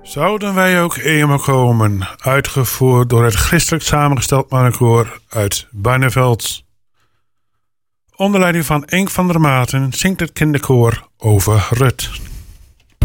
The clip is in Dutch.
Zouden wij ook eenmaal komen, uitgevoerd door het christelijk samengesteld mannenkoor uit Barneveld. Onder leiding van Enk van der Maten zingt het kinderkoor over Rut.